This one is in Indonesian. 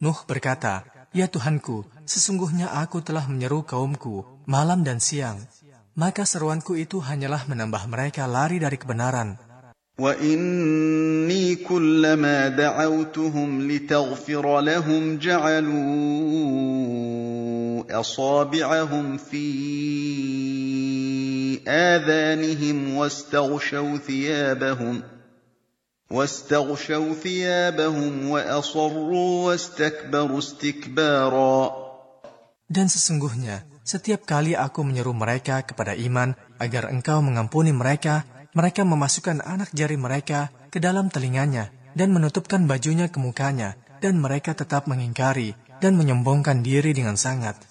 Nuh berkata, "Ya Tuhanku, sesungguhnya aku telah menyeru kaumku malam dan siang. Maka seruanku itu hanyalah menambah mereka lari dari kebenaran. وَإِنِّي كُلَّمَا دَعَوْتُهُمْ لِتَغْفِرَ لَهُمْ جَعَلُوا أَصَابِعَهُمْ فِي آذَانِهِمْ وَاسْتَغْشَوْا ثِيَابَهُمْ وَأَصَرُّوا وَاسْتَكْبَرُوا اسْتِكْبَارًا. Dan sesungguhnya, setiap kali aku menyeru mereka kepada iman agar engkau mengampuni mereka, mereka memasukkan anak jari mereka ke dalam telinganya dan menutupkan bajunya ke mukanya, dan mereka tetap mengingkari dan menyombongkan diri dengan sangat.